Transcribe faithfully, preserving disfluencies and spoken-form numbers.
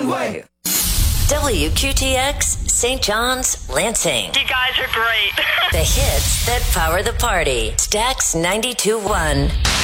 way. W Q T X, Saint John's, Lansing. You guys are great. The hits that power the party. Stax ninety-two point one.